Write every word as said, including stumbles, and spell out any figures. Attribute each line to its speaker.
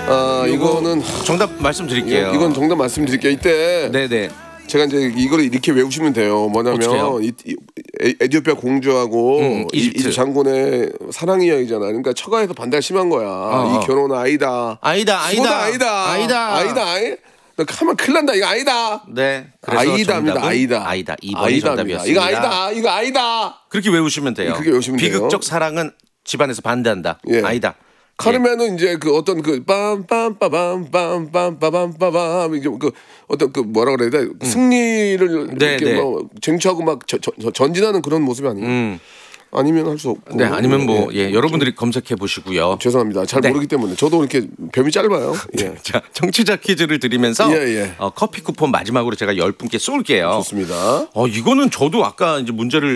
Speaker 1: 아 이거는
Speaker 2: 정답 말씀드릴게요.
Speaker 1: 이건 정답 말씀드릴게요. 이때
Speaker 2: 네네.
Speaker 1: 제가 이제 이거를 이렇게 외우시면 돼요. 뭐냐면 이, 이, 에디오피아 공주하고
Speaker 2: 음, 이집트.
Speaker 1: 이집트 장군의 사랑 이야기잖아. 그러니까 처가에서 반대가 심한 거야.
Speaker 2: 어.
Speaker 1: 이 결혼은 아니다.
Speaker 2: 아니다, 아니다,
Speaker 1: 죽어도 아니다.
Speaker 2: 아니다,
Speaker 1: 아니다. 아이? 너 하면 큰일 난다. 이거 아니다.
Speaker 2: 네. 그래서
Speaker 1: 아이다입니다.
Speaker 2: 정답은
Speaker 1: 아이다.
Speaker 2: 아이다. 이 번이
Speaker 1: 아이다입니다.
Speaker 2: 정답이었습니다.
Speaker 1: 이거 아니다. 이거 아니다.
Speaker 2: 그렇게 외우시면 돼요.
Speaker 1: 그렇게 외우시면 돼요.
Speaker 2: 비극적 사랑은 집안에서 반대한다.
Speaker 1: 예.
Speaker 2: 아니다.
Speaker 1: 카르멘은 이제 그 어떤 그 빰빰빠밤 빰빰빠밤빠밤 이제 그 어떤 그 뭐라 그래야 돼 승리를
Speaker 2: 네,
Speaker 1: 이렇게
Speaker 2: 네.
Speaker 1: 뭐 쟁취하고 막 저, 저, 저, 전진하는 그런 모습이 아니에요.
Speaker 2: 음.
Speaker 1: 아니면 할 수 없고.
Speaker 2: 네, 아니면 뭐 예, 여러분들이 검색해 보시고요.
Speaker 1: 죄송합니다. 잘
Speaker 2: 네.
Speaker 1: 모르기 때문에 저도 이렇게 뱀이 짧아요. 예.
Speaker 2: 자, 정치자 퀴즈를 드리면서
Speaker 1: 예, 예.
Speaker 2: 어, 커피 쿠폰 마지막으로 제가 열 분께 쏠게요.
Speaker 1: 좋습니다.
Speaker 2: 어, 이거는 저도 아까 이제 문제를